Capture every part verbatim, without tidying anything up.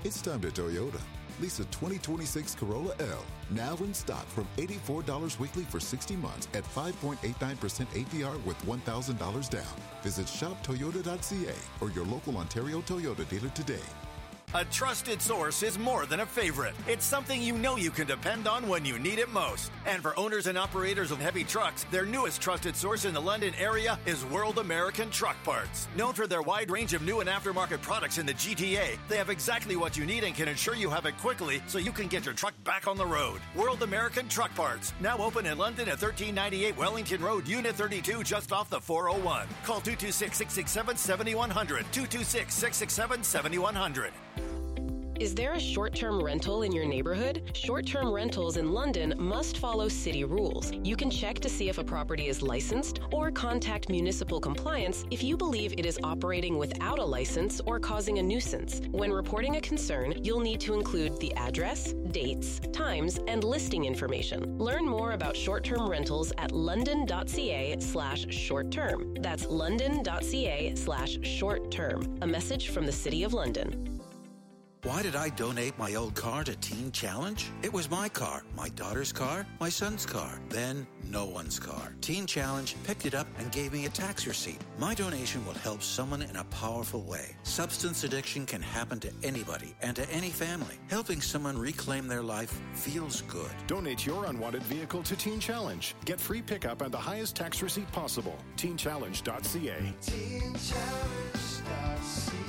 It's time to Toyota. Lease a twenty twenty-six Corolla L, now in stock from eighty-four dollars weekly for sixty months at five point eight nine percent A P R with one thousand dollars down. Visit shop toyota dot c a or your local Ontario Toyota dealer today. A trusted source is more than a favorite. It's something you know you can depend on when you need it most. And for owners and operators of heavy trucks, their newest trusted source in the London area is World American Truck Parts. Known for their wide range of new and aftermarket products in the G T A, they have exactly what you need and can ensure you have it quickly so you can get your truck back on the road. World American Truck Parts, now open in London at thirteen ninety-eight Wellington Road, Unit thirty-two, just off the four oh one. Call two two six, six six seven, seven one zero zero, two two six, six six seven, seven one zero zero. Is there a short-term rental in your neighborhood? Short-term rentals in London must follow city rules. You can check to see if a property is licensed or contact municipal compliance if you believe it is operating without a license or causing a nuisance. When reporting a concern, you'll need to include the address, dates, times, and listing information. Learn more about short-term rentals at london.ca slash short-term. That's london.ca slash short-term. A message from the City of London. Why did I donate my old car to Teen Challenge? It was my car, my daughter's car, my son's car, then no one's car. Teen Challenge picked it up and gave me a tax receipt. My donation will help someone in a powerful way. Substance addiction can happen to anybody and to any family. Helping someone reclaim their life feels good. Donate your unwanted vehicle to Teen Challenge. Get free pickup and the highest tax receipt possible. teen challenge dot c a. teen challenge dot c a.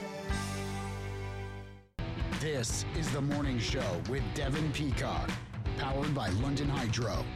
This is The Morning Show with Devin Peacock, powered by London Hydro.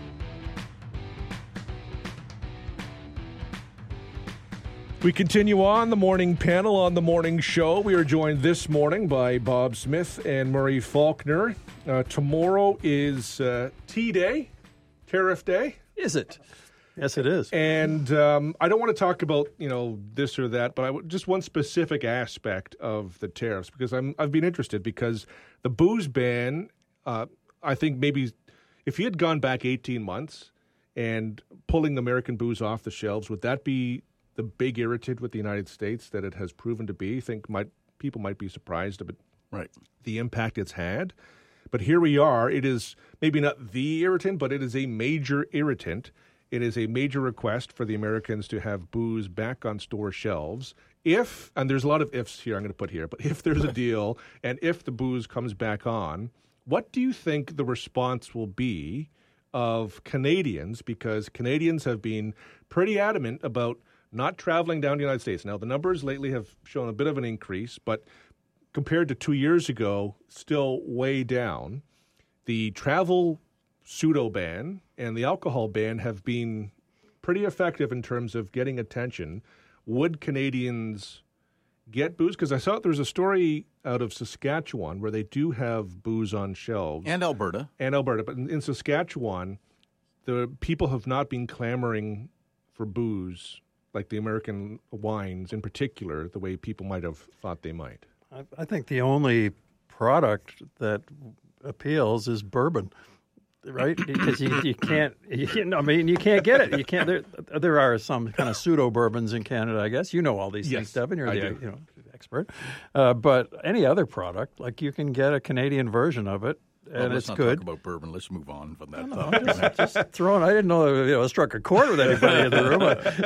We continue on the morning panel on The Morning Show. We are joined this morning by Bob Smith and Murray Faulkner. Uh, tomorrow is uh, T-Day, Tariff Day. Is it? Yes, it is. And um, I don't want to talk about, you know, this or that, but I w- just one specific aspect of the tariffs, because I'm, I've been interested, because the booze ban, uh, I think maybe if you had gone back eighteen months and pulling American booze off the shelves, would that be the big irritant with the United States that it has proven to be? I think might, people might be surprised about right. the impact it's had. But here we are. It is maybe not the irritant, but it is a major irritant. It is a major request for the Americans to have booze back on store shelves. If, and there's a lot of ifs here I'm going to put here, but if there's a deal and if the booze comes back on, what do you think the response will be of Canadians? Because Canadians have been pretty adamant about not traveling down to the United States. Now, the numbers lately have shown a bit of an increase, but compared to two years ago, still way down. The travel pseudo ban and the alcohol ban have been pretty effective in terms of getting attention. Would Canadians get booze? Because I saw there was a story out of Saskatchewan where they do have booze on shelves. And Alberta. And Alberta. But in, in Saskatchewan, the people have not been clamoring for booze, like the American wines in particular, the way people might have thought they might. I, I think the only product that appeals is bourbon. Right, because you, you can't. You, I mean, you can't get it. You can't. There, there are some kind of pseudo bourbons in Canada, I guess. You know all these yes, things, Devin. You're I the do. you know expert. Uh, but any other product, like you can get a Canadian version of it, and well, it's let's not good. Talk about bourbon. Let's move on from that. No, thought. no, just, just throwing. I didn't know you know I struck a chord with anybody in the room.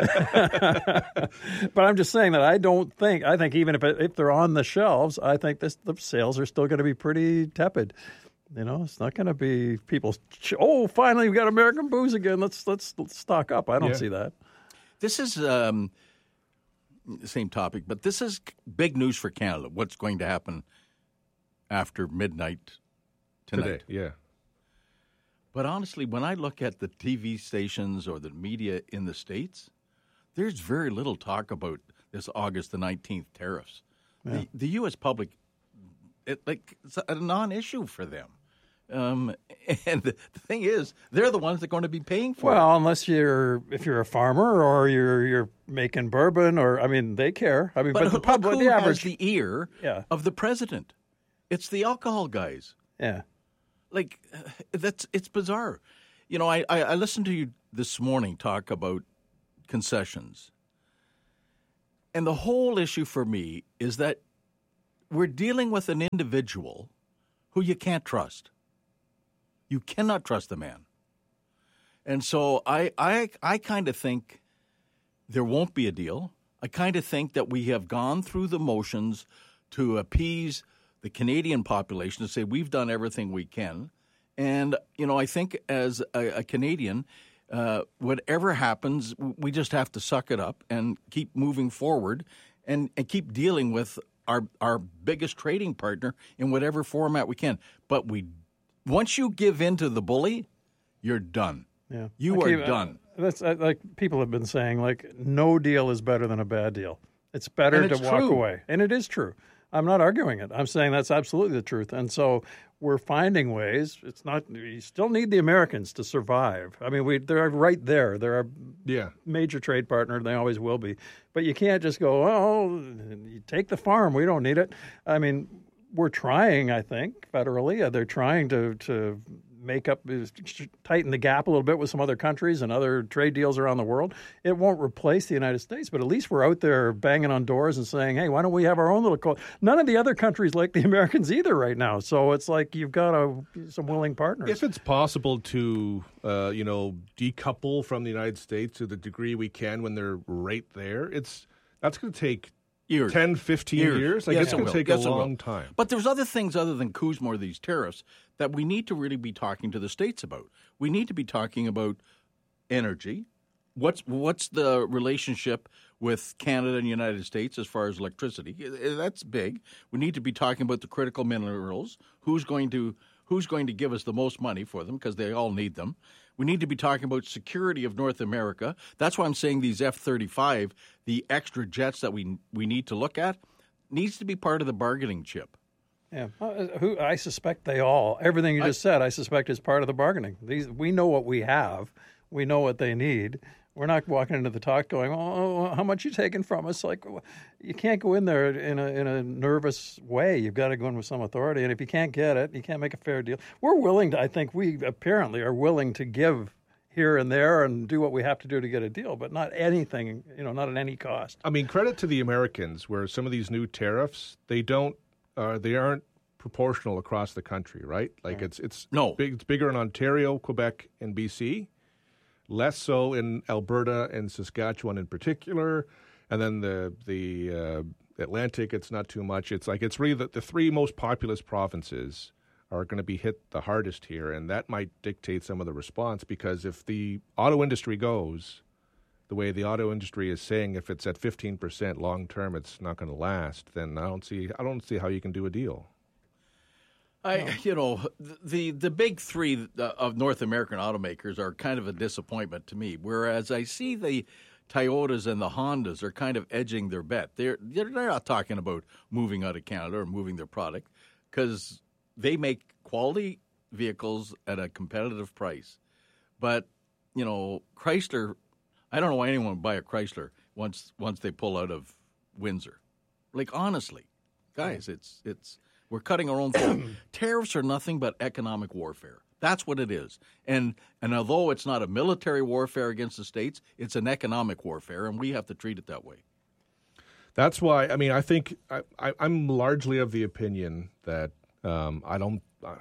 But, but I'm just saying that I don't think. I think even if it, if they're on the shelves, I think this the sales are still going to be pretty tepid. You know, it's not going to be people. Oh, finally, we got American booze again. Let's let's, let's stock up. I don't Yeah. see that. This is um, the same topic, but this is big news for Canada. What's going to happen after midnight tonight? Today, yeah. But honestly, when I look at the T V stations or the media in the States, there's very little talk about this August the nineteenth tariffs. Yeah. The, the U S public, it, like, it's a non-issue for them. Um, and the, the thing is, they're the ones that are going to be paying for well, it. unless you're if you're a farmer or you're you're making bourbon, or I mean, they care. I mean, But, but, who, the public, who the average, has the ear Yeah. of the president? It's the alcohol guys. yeah. Like, uh, that's it's bizarre. You know, I, I, I listened to you this morning talk about concessions. And the whole issue for me is that we're dealing with an individual who you can't trust. You cannot trust the man. And so I, I, I kind of think there won't be a deal. I kind of think that we have gone through the motions to appease the Canadian population, to say we've done everything we can. And, you know, I think as a, a Canadian, uh, whatever happens, we just have to suck it up and keep moving forward and, and keep dealing with our our biggest trading partner in whatever format we can. But we, once you give in to the bully, you're done. Yeah, you okay, are done. Uh, that's uh, like people have been saying, like, no deal is better than a bad deal. It's better And to it's walk true. away. And it is true. I'm not arguing it. I'm saying that's absolutely the truth. And so we're finding ways. It's not, you still need the Americans to survive. I mean, we they're right there. They're our Yeah. major trade partner. They always will be. But you can't just go, oh, you take the farm. We don't need it. I mean, we're trying, I think, federally. Uh, They're trying to, to make up, tighten the gap a little bit with some other countries and other trade deals around the world. It won't replace the United States, but at least we're out there banging on doors and saying, hey, why don't we have our own little co-? None of the other countries like the Americans either right now. So it's like you've got a, some willing partners. If it's possible to, uh, you know, decouple from the United States to the degree we can when they're right there, it's that's going to take Years. ten, fifteen Years. years. Like, Yes, it's it going will. to take Yes, a it will. long time. But there's other things other than Kuzma or these tariffs that we need to really be talking to the states about. We need to be talking about energy. What's what's the relationship with Canada and the United States as far as electricity? That's big. We need to be talking about the critical minerals. Who's going to who's going to give us the most money for them, because they all need them. We need to be talking about security of North America. That's why I'm saying these F thirty-five, the extra jets that we we need to look at, needs to be part of the bargaining chip. Yeah, uh, who I suspect they all. Everything you just said, I suspect is part of the bargaining. These we know what we have, we know what they need. We're not walking into the talk going, "Oh, how much you taking from us?" Like, you can't go in there in a in a nervous way. You've got to go in with some authority, and if you can't get it, you can't make a fair deal. We're willing to. I think we apparently are willing to give here and there and do what we have to do to get a deal, but not anything. You know, not at any cost. I mean, credit to the Americans, where some of these new tariffs, they don't, uh, they aren't proportional across the country, right? Like, it's it's No. big, it's bigger in Ontario, Quebec, and B C. Less so in Alberta and Saskatchewan in particular, and then the the uh, Atlantic. It's not too much. It's like it's really the, the three most populous provinces are going to be hit the hardest here, and that might dictate some of the response. Because if the auto industry goes the way the auto industry is saying, if it's at fifteen percent long term, it's not going to last. Then I don't see I don't see how you can do a deal. I, you know, the the big three of North American automakers are kind of a disappointment to me. Whereas I see the Toyotas and the Hondas are kind of edging their bet. They're they're not talking about moving out of Canada or moving their product, because they make quality vehicles at a competitive price. But you know, Chrysler, I don't know why anyone would buy a Chrysler once once they pull out of Windsor. Like, honestly, guys, it's it's. We're cutting our own throat. Tariffs are nothing but economic warfare. That's what it is. And and although it's not a military warfare against the states, it's an economic warfare, and we have to treat it that way. That's why, I mean, I think I, I, I'm largely of the opinion that um, I don't I,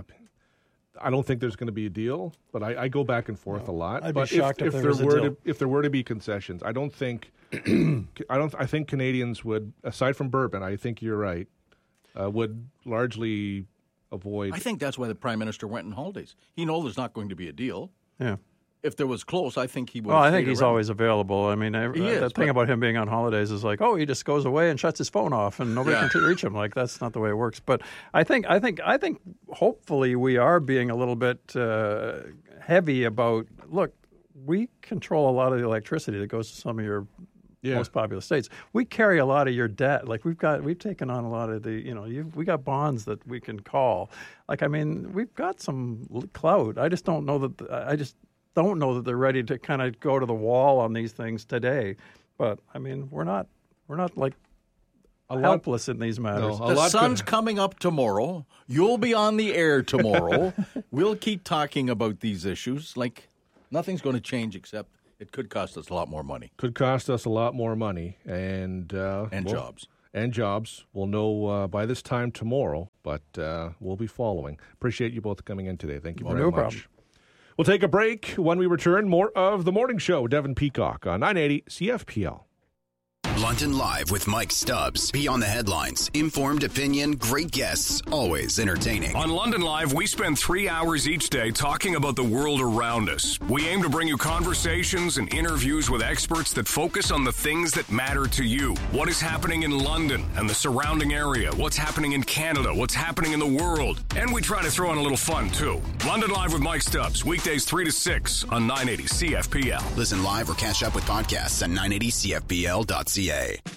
I don't think there's going to be a deal, but I, I go back and forth no, a lot. I'd but be shocked if, if, if there, there was were a deal. to if there were to be concessions, I don't think I don't I think Canadians would, aside from bourbon, I think you're right. Uh, would largely avoid. I think that's why the Prime Minister went on holidays. He knows there's not going to be a deal. Yeah. If there was close, I think he would. Well, I think he's around. always available. I mean, I, he uh, is, the thing about him being on holidays is like, oh, he just goes away and shuts his phone off, and nobody yeah. can reach him. Like, that's not the way it works. But I think, I think, I think, hopefully, we are being a little bit uh, heavy about. Look, we control a lot of the electricity that goes to some of your. Yeah. Most populous states. We carry a lot of your debt. Like we've got, we've taken on a lot of the, you know, you've, we got bonds that we can call. Like, I mean, we've got some clout. I just don't know that. I just don't know that they're ready to kind of go to the wall on these things today. But I mean, we're not, we're not like a helpless lot, in these matters. No, the sun's could... coming up tomorrow. You'll be on the air tomorrow. We'll keep talking about these issues. Like, nothing's going to change except. It could cost us a lot more money. Could cost us a lot more money and uh, and well, jobs and jobs. We'll know uh, by this time tomorrow, but uh, we'll be following. Appreciate you both coming in today. Thank you well, very no much. Problem. We'll take a break. When we return, more of The Morning Show. Devin Peacock on nine eighty C F P L. London Live with Mike Stubbs. Beyond the headlines. Informed opinion, great guests, always entertaining. On London Live, we spend three hours each day talking about the world around us. We aim to bring you conversations and interviews with experts that focus on the things that matter to you. What is happening in London and the surrounding area? What's happening in Canada? What's happening in the world? And we try to throw in a little fun, too. London Live with Mike Stubbs. Weekdays three to six on nine eighty C F P L. Listen live or catch up with podcasts at nine eighty C F P L dot C A.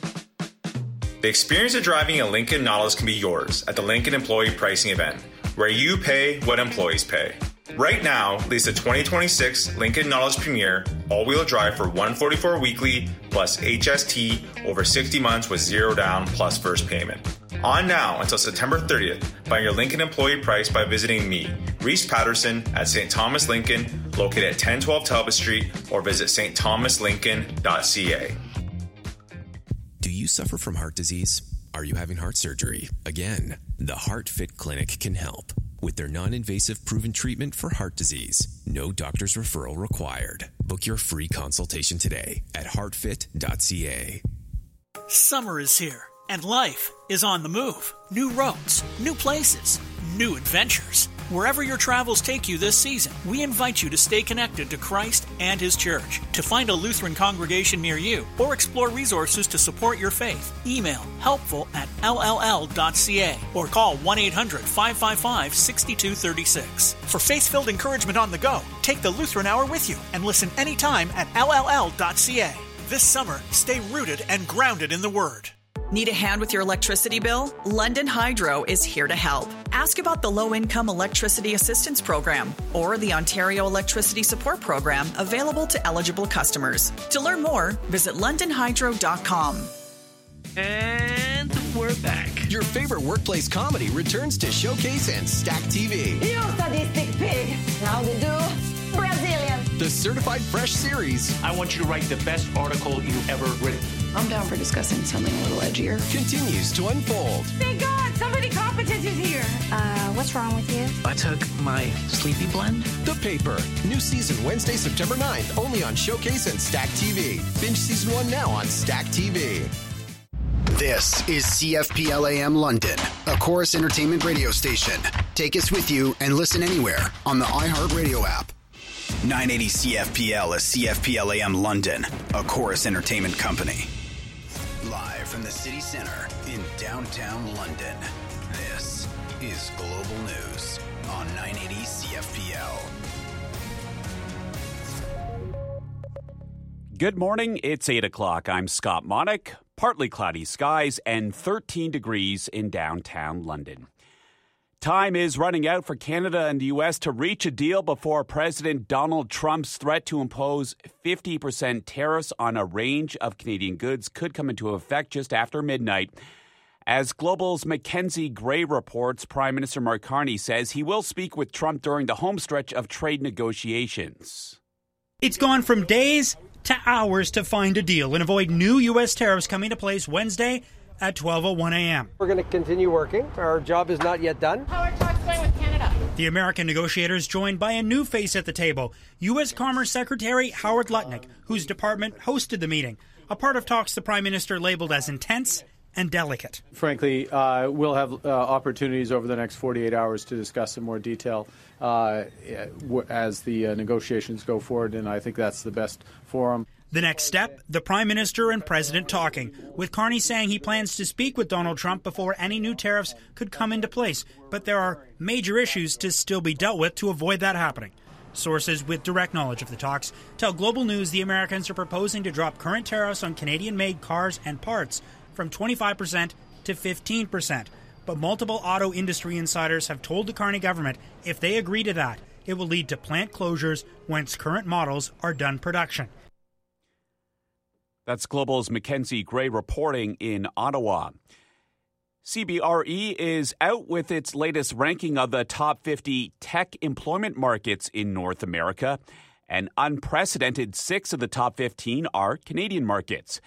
The experience of driving a Lincoln Nautilus can be yours at the Lincoln Employee Pricing Event, where you pay what employees pay. Right now, lease the twenty twenty-six Lincoln Nautilus Premier all-wheel drive for one hundred forty-four dollars weekly plus H S T over sixty months with zero down plus first payment. On now until September thirtieth, find your Lincoln employee price by visiting me, Reese Patterson, at Saint Thomas Lincoln, located at ten twelve Talbot Street, or visit s t thomas lincoln dot c a. Do you suffer from heart disease? Are you having heart surgery? Again, the HeartFit Clinic can help. With their non-invasive proven treatment for heart disease, no doctor's referral required. Book your free consultation today at heart fit dot c a. Summer is here, and life is on the move. New roads, new places, new adventures. Wherever your travels take you this season, we invite you to stay connected to Christ and His Church. To find a Lutheran congregation near you or explore resources to support your faith, email helpful at l l l dot c a or call one eight hundred five five five six two three six. For faith-filled encouragement on the go, take the Lutheran Hour with you and listen anytime at l l l dot c a. This summer, stay rooted and grounded in the Word. Need a hand with your electricity bill? London Hydro is here to help. Ask about the Low-Income Electricity Assistance Program or the Ontario Electricity Support Program available to eligible customers. To learn more, visit london hydro dot com. And we're back. Your favorite workplace comedy returns to Showcase and Stack T V. You sadistic pig. How they do? Brazilian. The Certified Fresh series. I want you to write the best article you've ever written. I'm down for discussing something a little edgier. Continues to unfold. Thank God, somebody competent is here. Uh, what's wrong with you? I took my Sleepy Blend. The Paper. New season Wednesday, September ninth, only on Showcase and Stack T V. Binge season one now on Stack T V. This is C F P L A M London, a Chorus Entertainment radio station. Take us with you and listen anywhere on the iHeartRadio app. nine eighty C F P L is C F P L A M London, a Chorus Entertainment company. Live from the city center in downtown London, this is Global News on nine eighty C F P L. Good morning. It's eight o'clock. I'm Scott Monick. Partly cloudy skies and thirteen degrees in downtown London. Time is running out for Canada and the U S to reach a deal before President Donald Trump's threat to impose fifty percent tariffs on a range of Canadian goods could come into effect just after midnight. As Global's Mackenzie Gray reports, Prime Minister Mark Carney says he will speak with Trump during the homestretch of trade negotiations. It's gone from days to hours to find a deal and avoid new U S tariffs coming into place Wednesday at twelve oh one a.m. We're going to continue working. Our job is not yet done. How are talks going with Canada? The American negotiators joined by a new face at the table, U S Commerce Secretary Howard Lutnick, whose department hosted the meeting, a part of talks the Prime Minister labeled as intense and delicate. Frankly, uh, we'll have uh, opportunities over the next forty-eight hours to discuss in more detail uh, as the uh, negotiations go forward, and I think that's the best forum. The next step, the Prime Minister and President talking, with Carney saying he plans to speak with Donald Trump before any new tariffs could come into place. But there are major issues to still be dealt with to avoid that happening. Sources with direct knowledge of the talks tell Global News the Americans are proposing to drop current tariffs on Canadian-made cars and parts from twenty-five percent to fifteen percent. But multiple auto industry insiders have told the Carney government if they agree to that, it will lead to plant closures once current models are done production. That's Global's Mackenzie Gray reporting in Ottawa. C B R E is out with its latest ranking of the top fifty tech employment markets in North America. An unprecedented six of the top fifteen are Canadian markets.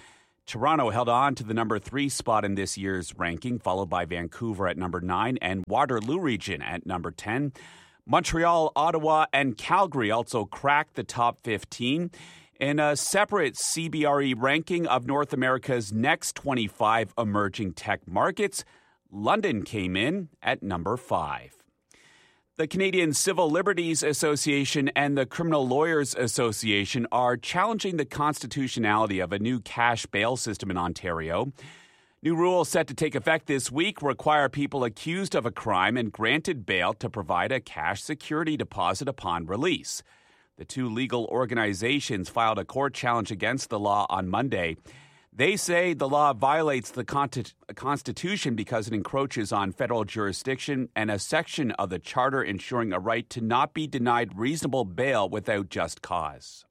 Toronto held on to the number three spot in this year's ranking, followed by Vancouver at number nine and Waterloo Region at number ten. Montreal, Ottawa, and Calgary also cracked the top fifteen. In a separate C B R E ranking of North America's next twenty-five emerging tech markets, London came in at number five. The Canadian Civil Liberties Association and the Criminal Lawyers Association are challenging the constitutionality of a new cash bail system in Ontario. New rules set to take effect this week require people accused of a crime and granted bail to provide a cash security deposit upon release. The two legal organizations filed a court challenge against the law on Monday. They say the law violates the Constitution because it encroaches on federal jurisdiction and a section of the Charter ensuring a right to not be denied reasonable bail without just cause.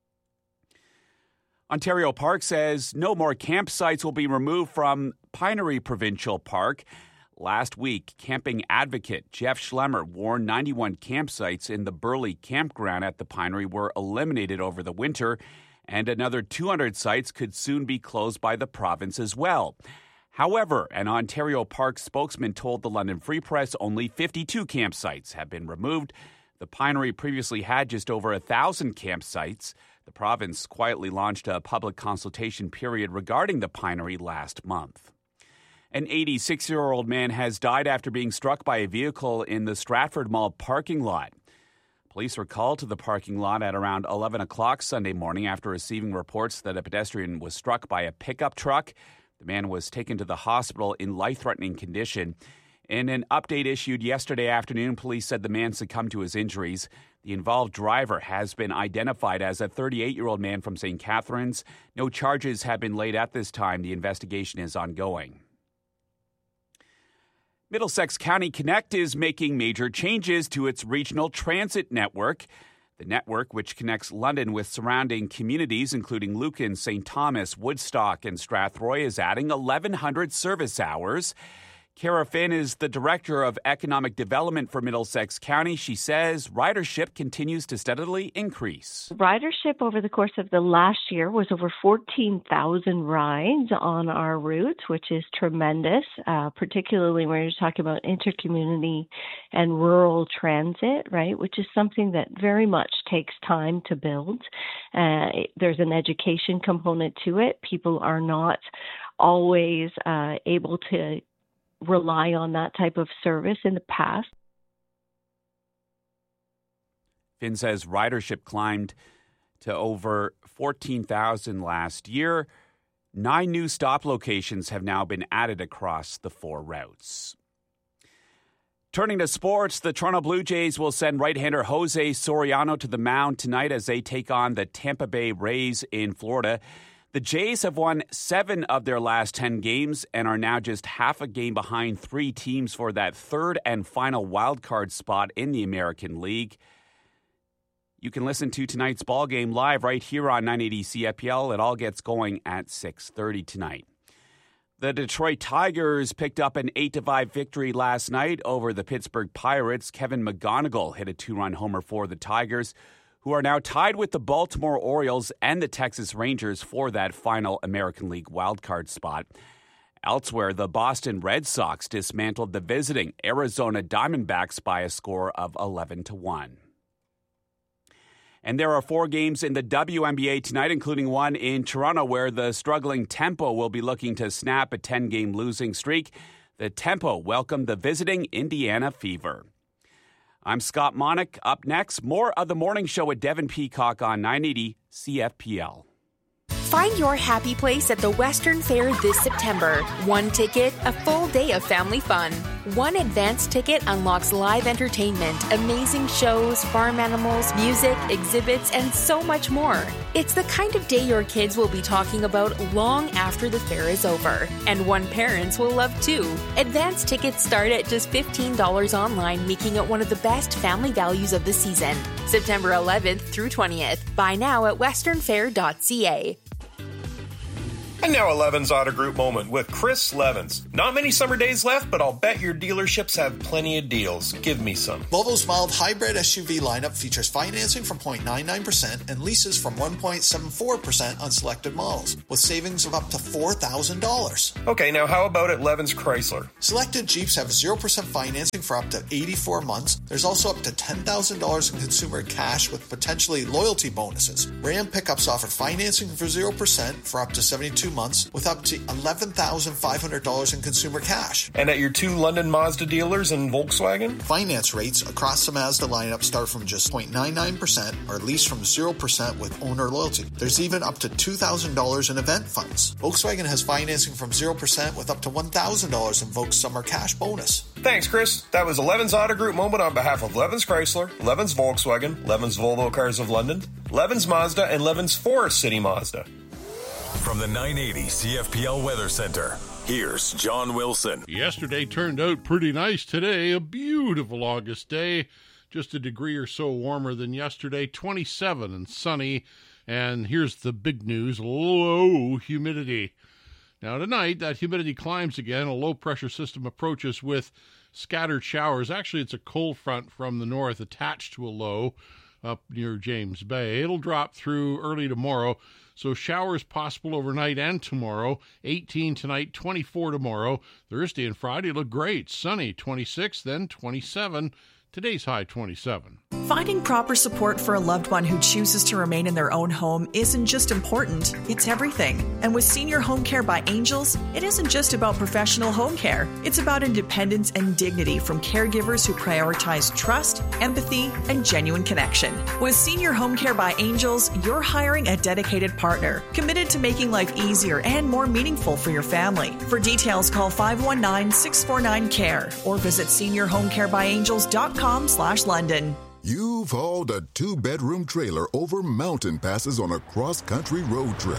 Ontario Park says no more campsites will be removed from Pinery Provincial Park. Last week, camping advocate Jeff Schlemmer warned ninety-one campsites in the Burley campground at the Pinery were eliminated over the winter, and another two hundred sites could soon be closed by the province as well. However, an Ontario Park spokesman told the London Free Press only fifty-two campsites have been removed. The Pinery previously had just over one thousand campsites. The province quietly launched a public consultation period regarding the Pinery last month. An eighty-six-year-old man has died after being struck by a vehicle in the Stratford Mall parking lot. Police were called to the parking lot at around eleven o'clock Sunday morning after receiving reports that a pedestrian was struck by a pickup truck. The man was taken to the hospital in life-threatening condition. In an update issued yesterday afternoon, police said the man succumbed to his injuries. The involved driver has been identified as a thirty-eight-year-old man from Saint Catharines. No charges have been laid at this time. The investigation is ongoing. Middlesex County Connect is making major changes to its regional transit network. The network, which connects London with surrounding communities, including Lucan, Saint Thomas, Woodstock, and Strathroy, is adding eleven hundred service hours. Kara Finn is the Director of Economic Development for Middlesex County. She says ridership continues to steadily increase. Ridership over the course of the last year was over fourteen thousand rides on our routes, which is tremendous, uh, particularly when you're talking about intercommunity and rural transit, right, which is something that very much takes time to build. Uh, there's an education component to it. People are not always uh, able to rely on that type of service in the past. Finn says ridership climbed to over fourteen thousand last year. Nine new stop locations have now been added across the four routes. Turning to sports, the Toronto Blue Jays will send right-hander Jose Soriano to the mound tonight as they take on the Tampa Bay Rays in Florida. The Jays have won seven of their last ten games and are now just half a game behind three teams for that third and final wildcard spot in the American League. You can listen to tonight's ball game live right here on nine eighty C F P L. It all gets going at six thirty tonight. The Detroit Tigers picked up an eight to five victory last night over the Pittsburgh Pirates. Kevin McGonigal hit a two-run homer for the Tigers, who are now tied with the Baltimore Orioles and the Texas Rangers for that final American League wildcard spot. Elsewhere, the Boston Red Sox dismantled the visiting Arizona Diamondbacks by a score of eleven to one. And there are four games in the W N B A tonight, including one in Toronto where the struggling Tempo will be looking to snap a ten-game losing streak. The Tempo welcomed the visiting Indiana Fever. I'm Scott Monick. Up next, more of the morning show with Devin Peacock on nine eighty C F P L. Find your happy place at the Western Fair this September. One ticket, a full day of family fun. One advance ticket unlocks live entertainment, amazing shows, farm animals, music, exhibits, and so much more. It's the kind of day your kids will be talking about long after the fair is over. And one parents will love too. Advance tickets start at just fifteen dollars online, making it one of the best family values of the season. September eleventh through twentieth. Buy now at western fair dot c a. And now a Levens Auto Group moment with Chris Levens. Not many summer days left, but I'll bet your dealerships have plenty of deals. Give me some. Volvo's mild hybrid S U V lineup features financing from zero point nine nine percent and leases from one point seven four percent on selected models, with savings of up to four thousand dollars. Okay, now how about at Levens Chrysler? Selected Jeeps have zero percent financing for up to eighty-four months. There's also up to ten thousand dollars in consumer cash with potentially loyalty bonuses. Ram pickups offer financing for zero percent for up to seventy-two months with up to eleven thousand five hundred dollars in consumer cash. And at your two London Mazda dealers and Volkswagen? Finance rates across the Mazda lineup start from just zero point nine nine percent or lease from zero percent with owner loyalty. There's even up to two thousand dollars in event funds. Volkswagen has financing from zero percent with up to one thousand dollars in Volks Summer Cash bonus. Thanks, Chris. That was a Levens Auto Group moment on behalf of Levens Chrysler, Levens Volkswagen, Levens Volvo Cars of London, Levens Mazda, and Levens Forest City Mazda. From the nine eighty C F P L Weather Center, here's John Wilson. Yesterday turned out pretty nice today. A beautiful August day. Just a degree or so warmer than yesterday. twenty-seven and sunny. And here's the big news, low humidity. Now tonight, that humidity climbs again. A low-pressure system approaches with scattered showers. Actually, it's a cold front from the north attached to a low up near James Bay. It'll drop through early tomorrow. So showers possible overnight and tomorrow. eighteen tonight, twenty-four tomorrow. Thursday and Friday look great. Sunny, twenty-six, then twenty-seven. Today's high, twenty-seven. Finding proper support for a loved one who chooses to remain in their own home isn't just important, it's everything. And with Senior Home Care by Angels, it isn't just about professional home care. It's about independence and dignity from caregivers who prioritize trust, empathy, and genuine connection. With Senior Home Care by Angels, you're hiring a dedicated partner, committed to making life easier and more meaningful for your family. For details, call five one nine, six four nine, C A R E or visit senior home care by angels dot com slash London. You've hauled a two-bedroom trailer over mountain passes on a cross-country road trip.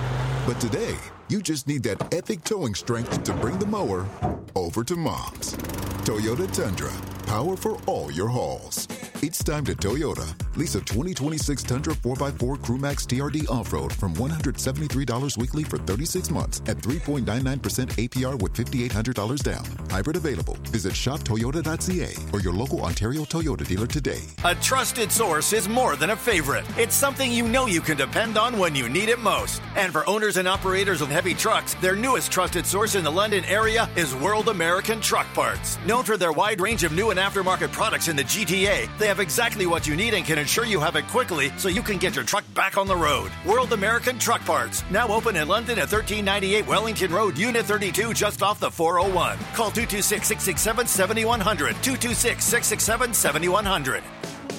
But today, you just need that epic towing strength to bring the mower over to Mom's. Toyota Tundra, power for all your hauls. It's time to Toyota. Lease a twenty twenty-six Tundra four by four Crewmax T R D Off-Road from one hundred seventy-three dollars weekly for thirty-six months at three point nine nine percent A P R with five thousand eight hundred dollars down. Hybrid available. Visit shop toyota dot c a or your local Ontario Toyota dealer today. A trusted source is more than a favorite. It's something you know you can depend on when you need it most. And for owners and operators of heavy trucks, their newest trusted source in the London area is World American Truck Parts. Known for their wide range of new and aftermarket products in the G T A, they have exactly what you need and can ensure you have it quickly so you can get your truck back on the road. World American Truck Parts, now open in London at thirteen ninety-eight Wellington Road, Unit thirty-two, just off the four oh one. Call two two six, six six seven, seven one zero zero, two two six, six six seven, seven one zero zero.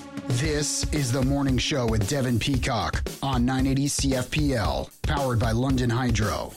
This is The Morning Show with Devin Peacock on nine eighty C F P L, powered by London Hydro.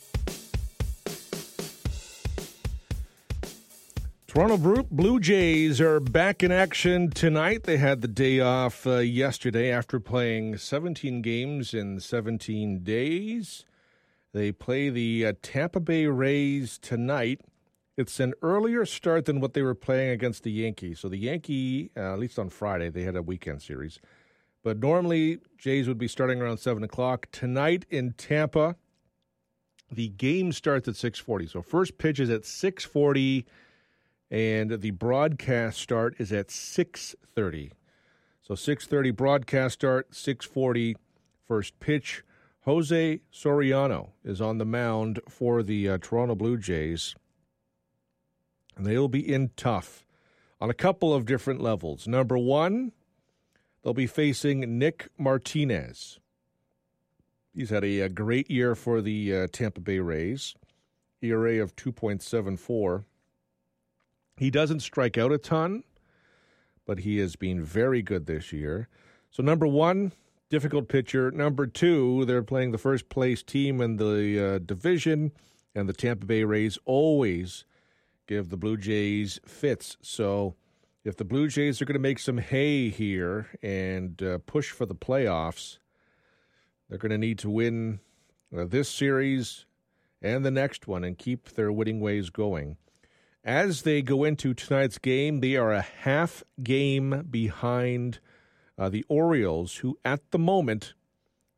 Toronto Blue Jays are back in action tonight. They had the day off uh, yesterday after playing seventeen games in seventeen days. They play the uh, Tampa Bay Rays tonight. It's an earlier start than what they were playing against the Yankees. So the Yankee, uh, at least on Friday, they had a weekend series. But normally, Jays would be starting around seven o'clock. Tonight in Tampa, the game starts at six forty. So first pitch is at six forty. And the broadcast start is at six thirty. So six thirty broadcast start, six forty first pitch. Jose Soriano is on the mound for the uh, Toronto Blue Jays. And they'll be in tough on a couple of different levels. Number one, they'll be facing Nick Martinez. He's had a, a great year for the uh, Tampa Bay Rays. E R A of two point seven four. He doesn't strike out a ton, but he has been very good this year. So number one, difficult pitcher. Number two, they're playing the first place team in the uh, division, and the Tampa Bay Rays always give the Blue Jays fits. So if the Blue Jays are going to make some hay here and uh, push for the playoffs, they're going to need to win uh, this series and the next one and keep their winning ways going. As they go into tonight's game, they are a half game behind uh, the Orioles, who at the moment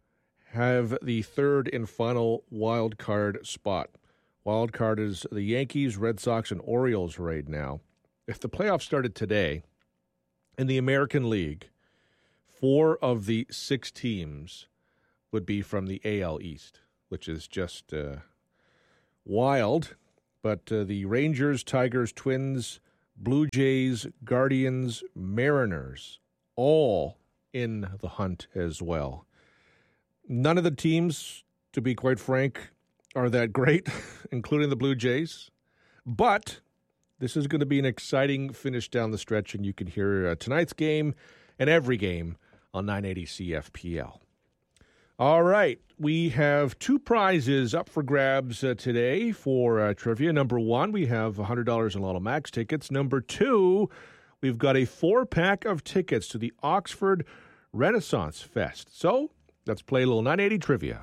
have the third and final wild card spot. Wild card is the Yankees, Red Sox, and Orioles right now. If the playoffs started today in the American League, four of the six teams would be from the A L East, which is just uh, wild. But uh, the Rangers, Tigers, Twins, Blue Jays, Guardians, Mariners, all in the hunt as well. None of the teams, to be quite frank, are that great, including the Blue Jays. But this is going to be an exciting finish down the stretch, and you can hear uh, tonight's game and every game on nine eighty C F P L. All right, we have two prizes up for grabs uh, today for uh, trivia. Number one, we have one hundred dollars in Lotto Max tickets. Number two, we've got a four-pack of tickets to the Oxford Renaissance Fest. So let's play a little nine eighty trivia.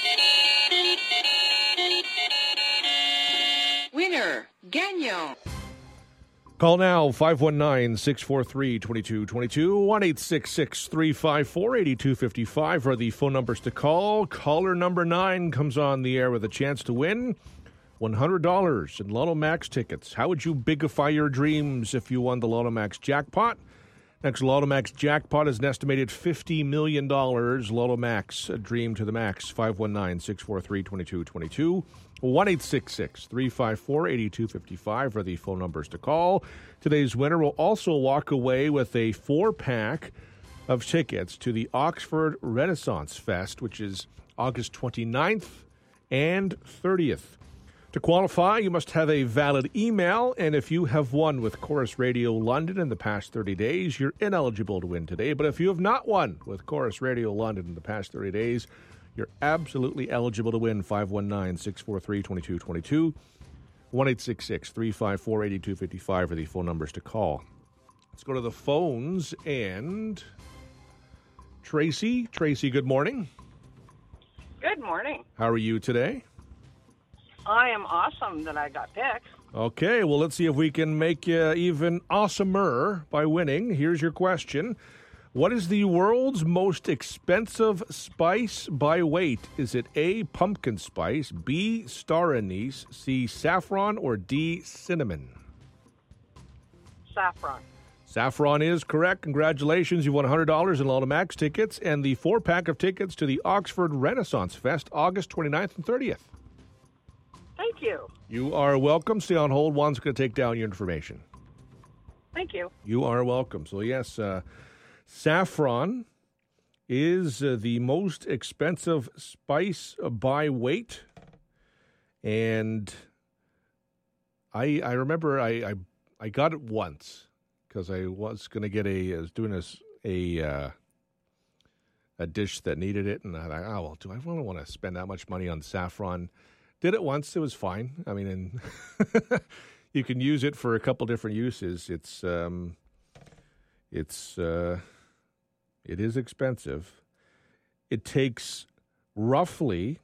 Winner, Gagnon. Call now, five one nine, six four three, two two two two, one eight six six, three five four, eight two five five are the phone numbers to call. Caller number nine comes on the air with a chance to win one hundred dollars in Lotto Max tickets. How would you bigify your dreams if you won the Lotto Max jackpot? Next Lotto Max jackpot is an estimated fifty million dollars. Lotto Max, a dream to the max. five one nine, six four three, two two two two. one eight six six, three five four, eight two five five are the phone numbers to call. Today's winner will also walk away with a four-pack of tickets to the Oxford Renaissance Fest, which is August twenty-ninth and thirtieth. To qualify, you must have a valid email, and if you have won with Chorus Radio London in the past thirty days, you're ineligible to win today. But if you have not won with Chorus Radio London in the past thirty days, you're absolutely eligible to win. five one nine, six four three, two two two two, one eight six six, three five four, eight two five five are the phone numbers to call. Let's go to the phones, and Tracy. Tracy, good morning. Good morning. How are you today? I am awesome that I got picked. Okay, well, let's see if we can make you even awesomer by winning. Here's your question. What is the world's most expensive spice by weight? Is it A, pumpkin spice, B, star anise, C, saffron, or D, cinnamon? Saffron. Saffron is correct. Congratulations. You won one hundred dollars in Lotto Max tickets and the four-pack of tickets to the Oxford Renaissance Fest, August twenty-ninth and thirtieth. Thank you. You are welcome. Stay on hold. Juan's going to take down your information. Thank you. You are welcome. So, yes, uh, saffron is uh, the most expensive spice by weight. And I I remember I, I, I got it once because I was going to get a, I was doing a, a, uh, a dish that needed it. And I thought, oh, well, do I really want to spend that much money on saffron? Did it once. It was fine. I mean, and you can use it for a couple different uses. It's um, it's uh, it is expensive. It takes roughly.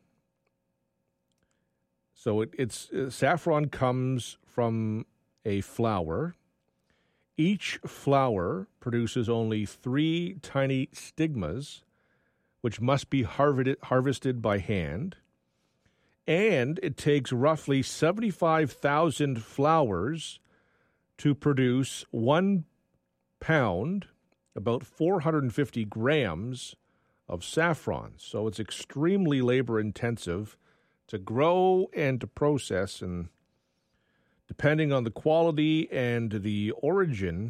So it, it's uh, saffron comes from a flower. Each flower produces only three tiny stigmas, which must be harvested harvested by hand. And it takes roughly seventy-five thousand flowers to produce one pound, about four hundred fifty grams of saffron. So it's extremely labor-intensive to grow and to process. And depending on the quality and the origin,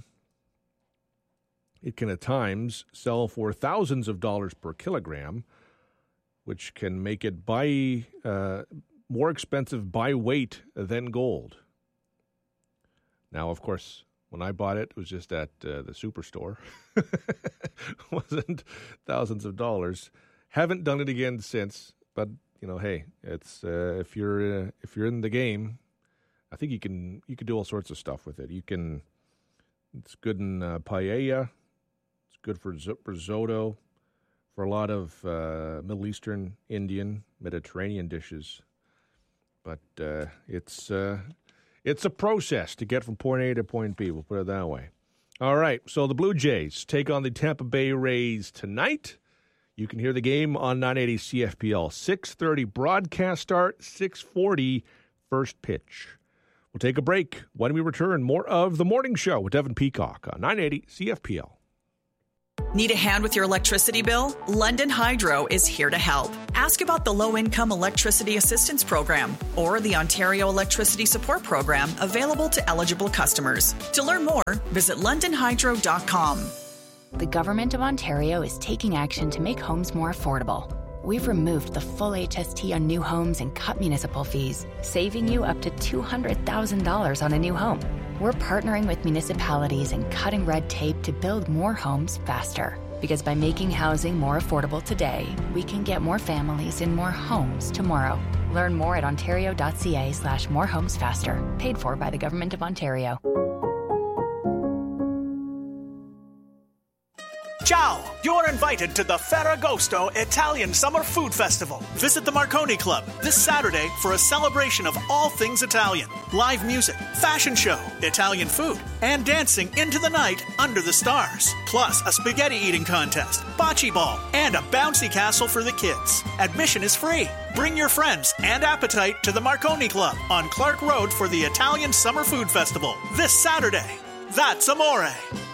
it can at times sell for thousands of dollars per kilogram, which can make it by uh, more expensive by weight than gold. Now, of course, when I bought it, it was just at uh, the superstore. It wasn't thousands of dollars. Haven't done it again since. But you know, hey, it's uh, if you're uh, if you're in the game, I think you can you can do all sorts of stuff with it. You can. It's good in uh, paella. It's good for risotto. For a lot of uh, Middle Eastern, Indian, Mediterranean dishes. But uh, it's uh, it's a process to get from point A to point B, we'll put it that way. All right, so the Blue Jays take on the Tampa Bay Rays tonight. You can hear the game on nine eighty C F P L. six thirty broadcast start, six forty first pitch. We'll take a break. When we return, more of The Morning Show with Devin Peacock on nine eighty C F P L. Need a hand with your electricity bill? London Hydro is here to help. Ask about the Low-Income Electricity Assistance Program or the Ontario Electricity Support Program available to eligible customers. To learn more, visit london hydro dot com. The Government of Ontario is taking action to make homes more affordable. We've removed the full H S T on new homes and cut municipal fees, saving you up to two hundred thousand dollars on a new home. We're partnering with municipalities and cutting red tape to build more homes faster. Because by making housing more affordable today, we can get more families in more homes tomorrow. Learn more at ontario.ca slash more homes faster. Paid for by the Government of Ontario. Ciao! You're invited to the Ferragosto Italian Summer Food Festival. Visit the Marconi Club this Saturday for a celebration of all things Italian. Live music, fashion show, Italian food, and dancing into the night under the stars. Plus a spaghetti eating contest, bocce ball, and a bouncy castle for the kids. Admission is free. Bring your friends and appetite to the Marconi Club on Clark Road for the Italian Summer Food Festival this Saturday. That's amore.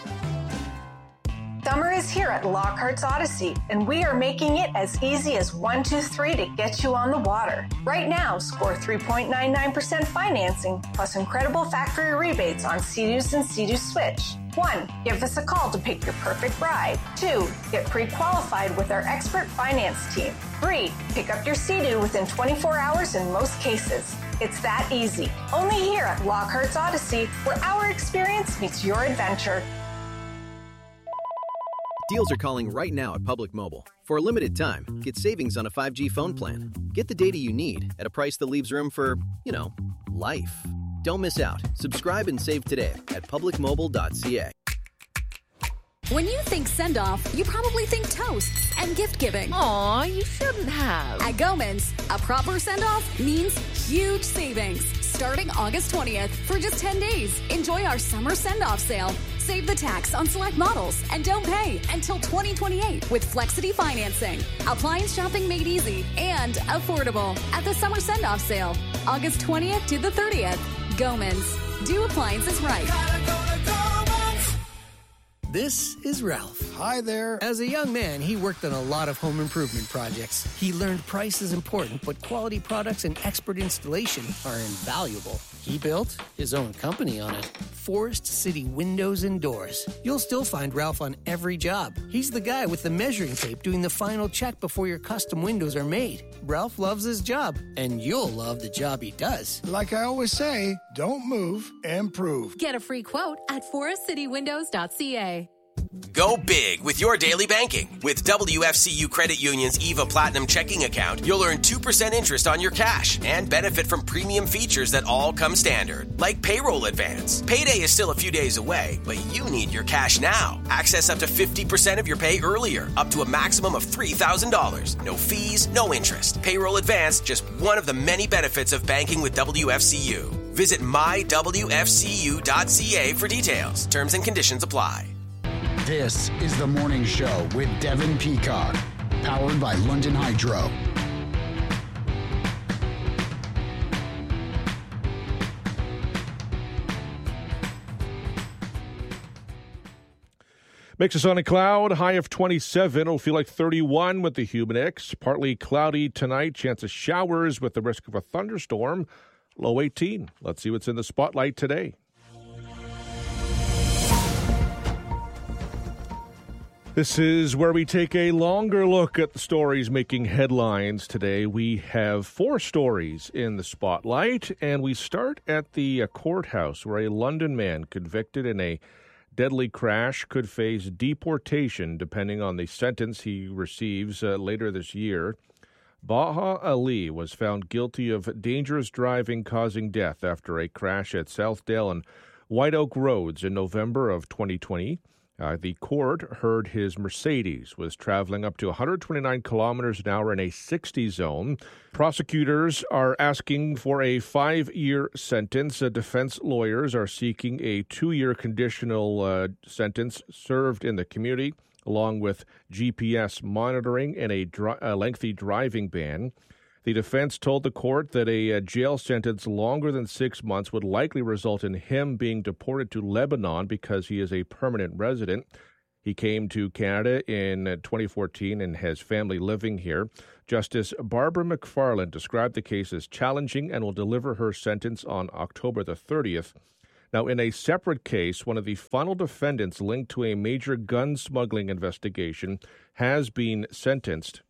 Summer is here at Lockhart's Odyssey, and we are making it as easy as one two three to get you on the water. Right now, score three point nine nine percent financing, plus incredible factory rebates on Sea-Doos and Sea-Doo Switch. One, give us a call to pick your perfect ride. Two, get pre-qualified with our expert finance team. Three, pick up your Sea-Doo within twenty-four hours in most cases. It's that easy. Only here at Lockhart's Odyssey, where our experience meets your adventure. Deals are calling right now at Public Mobile. For a limited time, get savings on a five G phone plan. Get the data you need at a price that leaves room for, you know, life. Don't miss out. Subscribe and save today at public mobile dot c a. When you think send-off, you probably think toasts and gift-giving. Aw, you shouldn't have. At Goman's, a proper send-off means huge savings. Starting August twentieth for just ten days. Enjoy our summer send-off sale. Save the tax on select models and don't pay until twenty twenty-eight with Flexity financing. Appliance shopping made easy and affordable at the summer send-off sale, August twentieth to the thirtieth. Goman's. Do appliances right. This is Ralph. Hi there. As a young man, he worked on a lot of home improvement projects. He learned price is important, but quality products and expert installation are invaluable. He built his own company on it. Forest City Windows and Doors. You'll still find Ralph on every job. He's the guy with the measuring tape doing the final check before your custom windows are made. Ralph loves his job, and you'll love the job he does. Like I always say, don't move, improve. Get a free quote at forest city windows dot c a. Go big with your daily banking. With W F C U Credit Union's EVA Platinum checking account, you'll earn two percent interest on your cash and benefit from premium features that all come standard, like payroll advance. Payday is still a few days away, but you need your cash now. Access up to fifty percent of your pay earlier, up to a maximum of three thousand dollars. No fees, no interest. Payroll advance, just one of the many benefits of banking with W F C U. Visit my w f c u dot c a for details. Terms and conditions apply. This is The Morning Show with Devin Peacock, powered by London Hydro. Mix of sun and cloud, high of twenty-seven. It'll feel like thirty-one with the humid X. Partly cloudy tonight, chance of showers with the risk of a thunderstorm. Low eighteen. Let's see what's in the spotlight today. This is where we take a longer look at the stories making headlines today. We have four stories in the spotlight, and we start at the uh, courthouse where a London man convicted in a deadly crash could face deportation depending on the sentence he receives uh, later this year. Baha Ali was found guilty of dangerous driving causing death after a crash at Southdale and White Oak Roads in November of twenty twenty. Uh, the court heard his Mercedes was traveling up to one hundred twenty-nine kilometers an hour in a sixty zone. Prosecutors are asking for a five-year sentence. Uh, defense lawyers are seeking a two-year conditional uh, sentence served in the community. along with G P S monitoring and a, dri- a lengthy driving ban. The defense told the court that a, a jail sentence longer than six months would likely result in him being deported to Lebanon because he is a permanent resident. He came to Canada in twenty fourteen and has family living here. Justice Barbara McFarland described the case as challenging and will deliver her sentence on October the thirtieth. Now, in a separate case, one of the final defendants linked to a major gun smuggling investigation has been sentenced.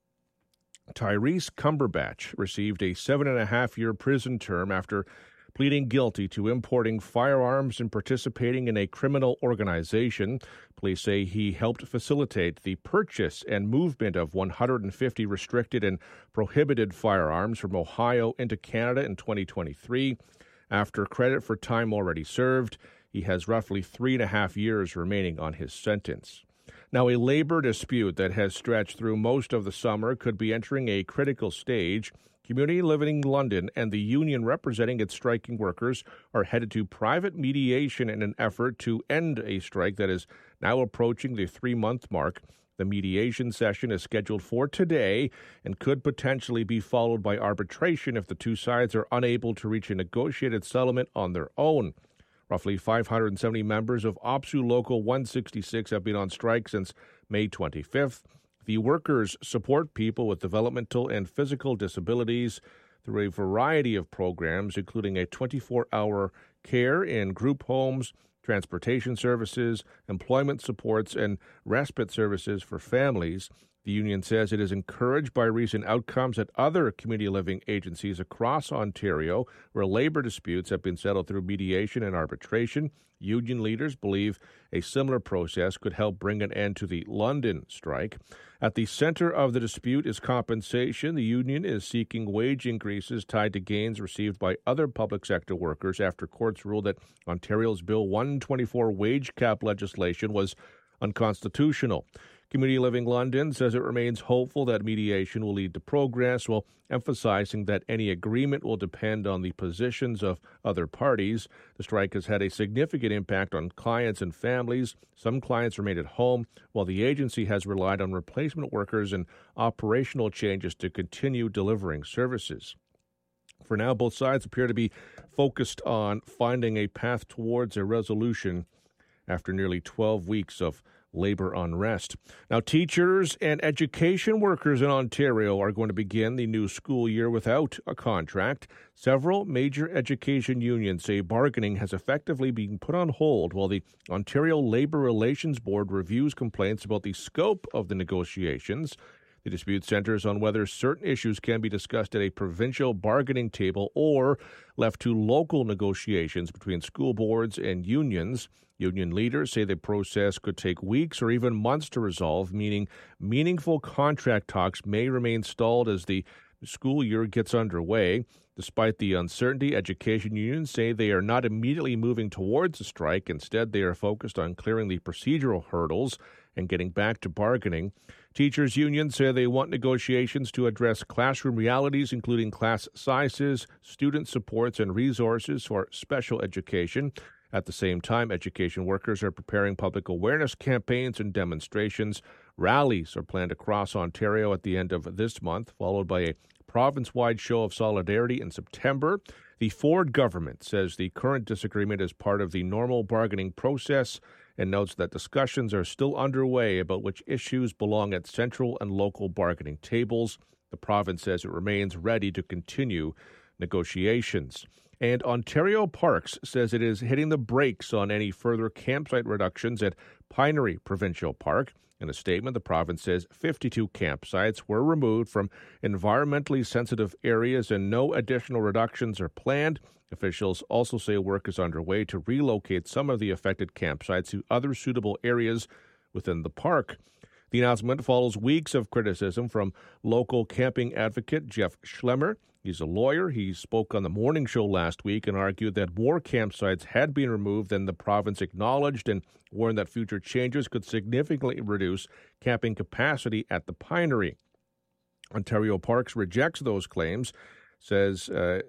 Tyrese Cumberbatch received a seven and a half year prison term after pleading guilty to importing firearms and participating in a criminal organization. Police say he helped facilitate the purchase and movement of one hundred fifty restricted and prohibited firearms from Ohio into Canada in twenty twenty-three. After credit for time already served, he has roughly three and a half years remaining on his sentence. Now, a labor dispute that has stretched through most of the summer could be entering a critical stage. Community Living London and the union representing its striking workers are headed to private mediation in an effort to end a strike that is now approaching the three-month mark. The mediation session is scheduled for today and could potentially be followed by arbitration if the two sides are unable to reach a negotiated settlement on their own. Roughly five hundred seventy members of OPSEU Local one sixty-six have been on strike since May twenty-fifth. The workers support people with developmental and physical disabilities through a variety of programs, including a twenty-four hour care in group homes, transportation services, employment supports, and respite services for families. The union says it is encouraged by recent outcomes at other community living agencies across Ontario where labor disputes have been settled through mediation and arbitration. Union leaders believe a similar process could help bring an end to the London strike. At the center of the dispute is compensation. The union is seeking wage increases tied to gains received by other public sector workers after courts ruled that Ontario's Bill one twenty-four wage cap legislation was unconstitutional. Community Living London says it remains hopeful that mediation will lead to progress, while emphasizing that any agreement will depend on the positions of other parties. The strike has had a significant impact on clients and families. Some clients remain at home, while the agency has relied on replacement workers and operational changes to continue delivering services. For now, both sides appear to be focused on finding a path towards a resolution after nearly twelve weeks of labor unrest. Now, teachers and education workers in Ontario are going to begin the new school year without a contract. Several major education unions say bargaining has effectively been put on hold while the Ontario Labour Relations Board reviews complaints about the scope of the negotiations. The dispute centers on whether certain issues can be discussed at a provincial bargaining table or left to local negotiations between school boards and unions. Union leaders say the process could take weeks or even months to resolve, meaning meaningful contract talks may remain stalled as the school year gets underway. Despite the uncertainty, education unions say they are not immediately moving towards a strike. Instead, they are focused on clearing the procedural hurdles and getting back to bargaining. Teachers' unions say they want negotiations to address classroom realities, including class sizes, student supports, and resources for special education. At the same time, education workers are preparing public awareness campaigns and demonstrations. Rallies are planned across Ontario at the end of this month, followed by a province-wide show of solidarity in September. The Ford government says the current disagreement is part of the normal bargaining process and notes that discussions are still underway about which issues belong at central and local bargaining tables. The province says it remains ready to continue negotiations. And Ontario Parks says it is hitting the brakes on any further campsite reductions at Pinery Provincial Park. In a statement, the province says fifty-two campsites were removed from environmentally sensitive areas and no additional reductions are planned. Officials also say work is underway to relocate some of the affected campsites to other suitable areas within the park. The announcement follows weeks of criticism from local camping advocate Jeff Schlemmer. He's a lawyer. He spoke on the morning show last week and argued that more campsites had been removed than the province acknowledged and warned that future changes could significantly reduce camping capacity at the Pinery. Ontario Parks rejects those claims, says uh,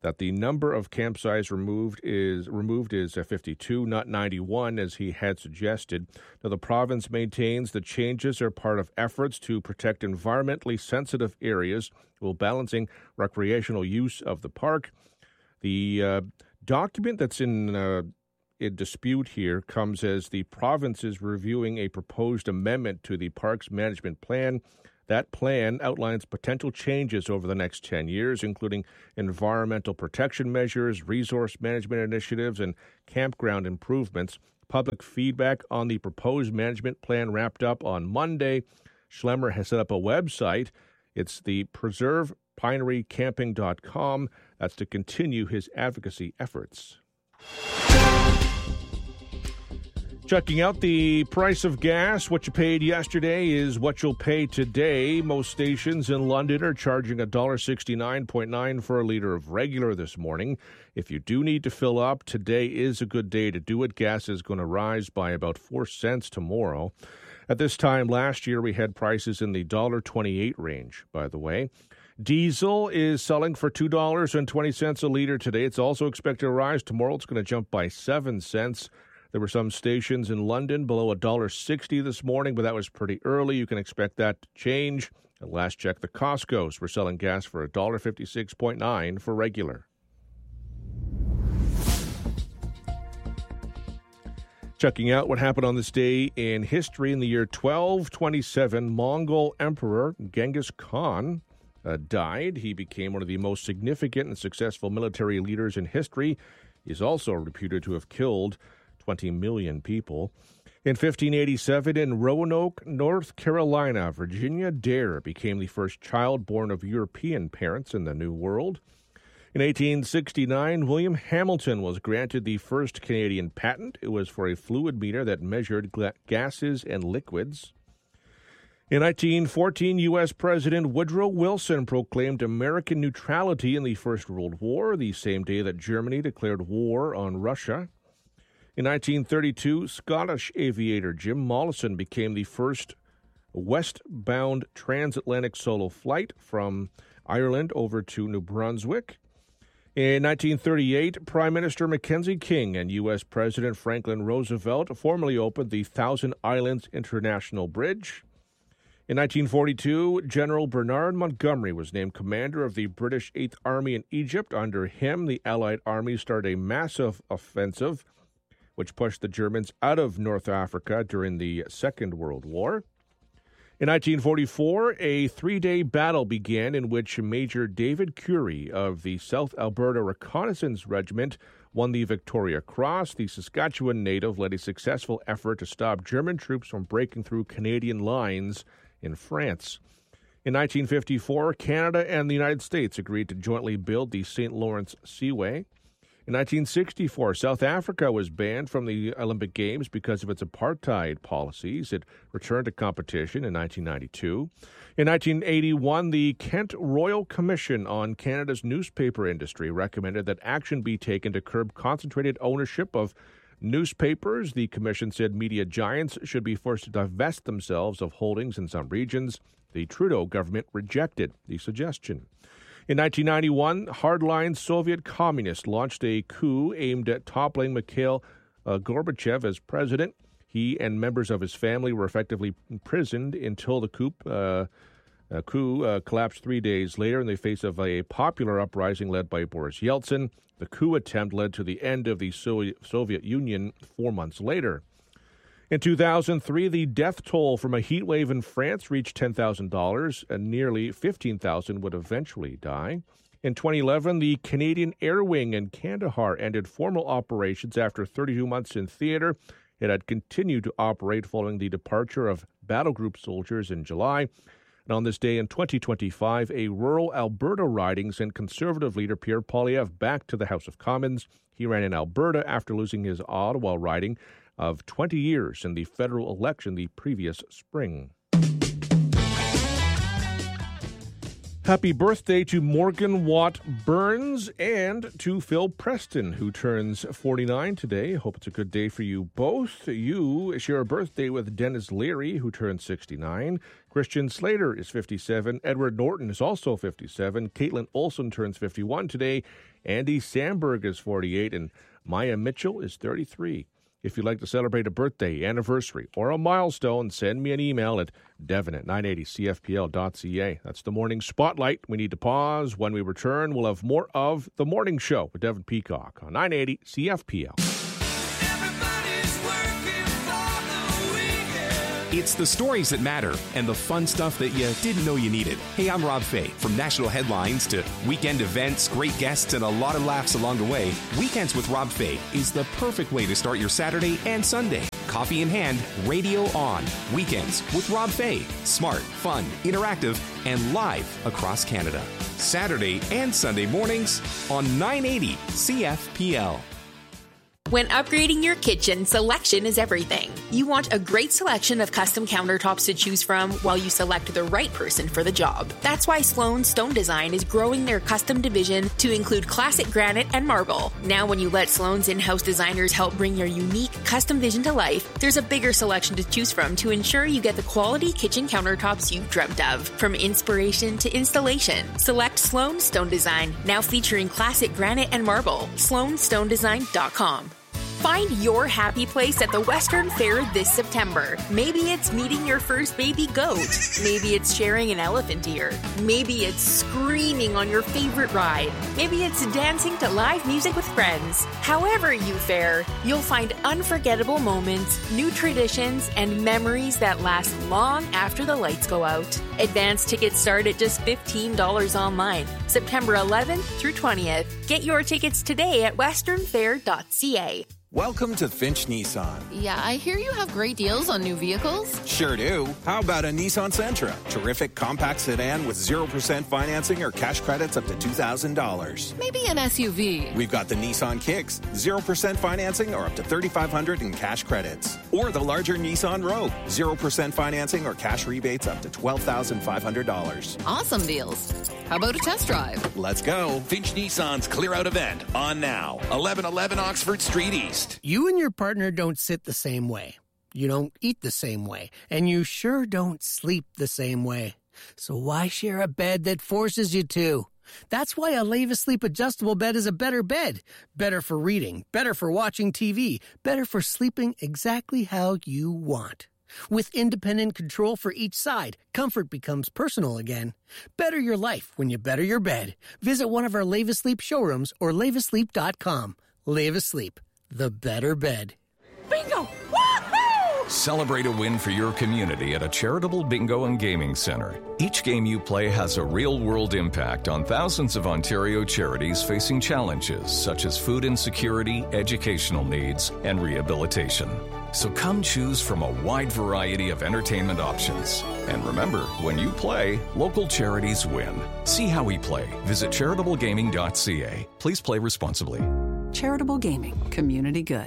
that the number of campsites removed is removed is fifty-two, not ninety-one, as he had suggested. Now, the province maintains the changes are part of efforts to protect environmentally sensitive areas while balancing recreational use of the park. The uh, document that's in, uh, in dispute here comes as the province is reviewing a proposed amendment to the park's management plan. That plan outlines potential changes over the next ten years, including environmental protection measures, resource management initiatives, and campground improvements. Public feedback on the proposed management plan wrapped up on Monday. Schlemmer has set up a website. It's the preserve pinery camping dot com. That's to continue his advocacy efforts. Checking out the price of gas. What you paid yesterday is what you'll pay today. Most stations in London are charging one dollar sixty-nine point nine for a litre of regular this morning. If you do need to fill up, today is a good day to do it. Gas is going to rise by about four cents tomorrow. At this time last year, we had prices in the one dollar twenty-eight range, by the way. Diesel is selling for two dollars and twenty cents a litre today. It's also expected to rise tomorrow. It's going to jump by seven cents. There were some stations in London below one dollar sixty this morning, but that was pretty early. You can expect that to change. At last check, the Costco's were selling gas for one dollar fifty-six point nine for regular. Checking out what happened on this day in history. In the year twelve twenty-seven, Mongol Emperor Genghis Khan uh, died. He became one of the most significant and successful military leaders in history. He is also reputed to have killed twenty million people. In fifteen eighty-seven, in Roanoke, North Carolina, Virginia Dare became the first child born of European parents in the New World. In eighteen sixty-nine, William Hamilton was granted the first Canadian patent. It was for a fluid meter that measured gla- gases and liquids. In nineteen fourteen, U S. President Woodrow Wilson proclaimed American neutrality in the First World War, the same day that Germany declared war on Russia. In nineteen thirty-two, Scottish aviator Jim Mollison became the first westbound transatlantic solo flight from Ireland over to New Brunswick. In nineteen thirty-eight, Prime Minister Mackenzie King and U S. President Franklin Roosevelt formally opened the Thousand Islands International Bridge. In nineteen forty-two, General Bernard Montgomery was named commander of the British Eighth Army in Egypt. Under him, the Allied army started a massive offensive which pushed the Germans out of North Africa during the Second World War. In nineteen forty-four, a three-day battle began in which Major David Curie of the South Alberta Reconnaissance Regiment won the Victoria Cross. The Saskatchewan native led a successful effort to stop German troops from breaking through Canadian lines in France. In nineteen fifty-four, Canada and the United States agreed to jointly build the Saint Lawrence Seaway. In nineteen sixty-four, South Africa was banned from the Olympic Games because of its apartheid policies. It returned to competition in nineteen ninety-two. In nineteen eighty-one, the Kent Royal Commission on Canada's newspaper industry recommended that action be taken to curb concentrated ownership of newspapers. The commission said media giants should be forced to divest themselves of holdings in some regions. The Trudeau government rejected the suggestion. In nineteen ninety-one, hardline Soviet communists launched a coup aimed at toppling Mikhail uh, Gorbachev as president. He and members of his family were effectively imprisoned until the coup, uh, uh, coup uh, collapsed three days later in the face of a popular uprising led by Boris Yeltsin. The coup attempt led to the end of the Soviet Union four months later. In two thousand three, the death toll from a heat wave in France reached ten thousand dollars, and nearly fifteen thousand would eventually die. In twenty eleven, the Canadian Air Wing in Kandahar ended formal operations after thirty-two months in theater. It had continued to operate following the departure of battle group soldiers in July. And on this day in twenty twenty-five, a rural Alberta riding sent Conservative leader Pierre Poilievre back to the House of Commons. He ran in Alberta after losing his Ottawa riding of twenty years in the federal election the previous spring. Happy birthday to Morgan Watt Burns and to Phil Preston, who turns forty-nine today. Hope it's a good day for you both. You share a birthday with Dennis Leary, who turns sixty-nine. Christian Slater is fifty-seven. Edward Norton is also fifty-seven. Caitlin Olson turns fifty-one today. Andy Samberg is forty-eight. And Maya Mitchell is thirty-three. If you'd like to celebrate a birthday, anniversary, or a milestone, send me an email at devon at nine eighty c f p l dot c a. That's the Morning Spotlight. We need to pause. When we return, we'll have more of The Morning Show with Devon Peacock on nine eighty C F P L. It's the stories that matter and the fun stuff that you didn't know you needed. Hey, I'm Rob Fay. From national headlines to weekend events, great guests, and a lot of laughs along the way, Weekends with Rob Fay is the perfect way to start your Saturday and Sunday. Coffee in hand, radio on. Weekends with Rob Fay. Smart, fun, interactive, and live across Canada. Saturday and Sunday mornings on nine eighty C F P L. When upgrading your kitchen, selection is everything. You want a great selection of custom countertops to choose from while you select the right person for the job. That's why Sloan Stone Design is growing their custom division to include classic granite and marble. Now when you let Sloan's in-house designers help bring your unique custom vision to life, there's a bigger selection to choose from to ensure you get the quality kitchen countertops you've dreamt of. From inspiration to installation, select Sloan Stone Design, now featuring classic granite and marble. sloan stone design dot com. Find your happy place at the Western Fair this September. Maybe it's meeting your first baby goat. Maybe it's sharing an elephant ear. Maybe it's screaming on your favorite ride. Maybe it's dancing to live music with friends. However you fare, you'll find unforgettable moments, new traditions, and memories that last long after the lights go out. Advance tickets start at just fifteen dollars online, September eleventh through twentieth. Get your tickets today at western fair dot c a. Welcome to Finch Nissan. Yeah, I hear you have great deals on new vehicles. Sure do. How about a Nissan Sentra? Terrific compact sedan with zero percent financing or cash credits up to two thousand dollars. Maybe an S U V. We've got the Nissan Kicks, zero percent financing or up to thirty-five hundred dollars in cash credits. Or the larger Nissan Rogue, zero percent financing or cash rebates up to twelve thousand five hundred dollars. Awesome deals. How about a test drive? Let's go. Finch Nissan's Clear Out event on now. eleven eleven Oxford Street East. You and your partner don't sit the same way. You don't eat the same way. And you sure don't sleep the same way. So why share a bed that forces you to? That's why a Leva Sleep adjustable bed is a better bed. Better for reading, better for watching T V, better for sleeping exactly how you want. With independent control for each side, comfort becomes personal again. Better your life when you better your bed. Visit one of our Leva Sleep showrooms or leva sleep dot com. Leva Sleep, the better bed. Bingo! Woohoo! Celebrate a win for your community at a charitable bingo and gaming center. Each game you play has a real-world impact on thousands of Ontario charities facing challenges such as food insecurity, educational needs, and rehabilitation. So come choose from a wide variety of entertainment options. And remember, when you play, local charities win. See how we play. Visit charitable gaming dot c a. Please play responsibly. Charitable Gaming. Community good.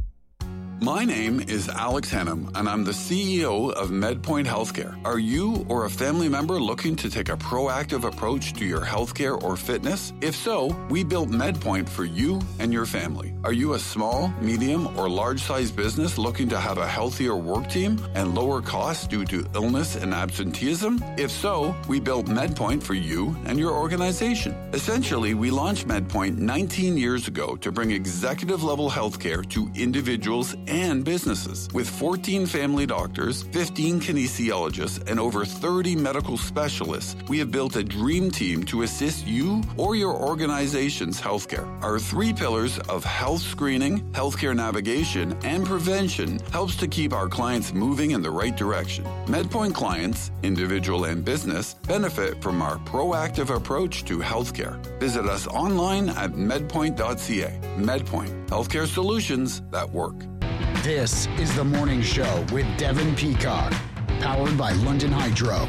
My name is Alex Hennum, and I'm the C E O of MedPoint Healthcare. Are you or a family member looking to take a proactive approach to your healthcare or fitness? If so, we built MedPoint for you and your family. Are you a small, medium, or large-sized business looking to have a healthier work team and lower costs due to illness and absenteeism? If so, we built MedPoint for you and your organization. Essentially, we launched MedPoint nineteen years ago to bring executive-level healthcare to individuals and businesses. With fourteen family doctors, fifteen kinesiologists, and over thirty medical specialists, we have built a dream team to assist you or your organization's healthcare. Our three pillars of health screening, healthcare navigation, and prevention helps to keep our clients moving in the right direction. MedPoint clients, individual and business, benefit from our proactive approach to healthcare. Visit us online at medpoint dot c a. MedPoint, healthcare solutions that work. This is The Morning Show with Devon Peacock, powered by London Hydro.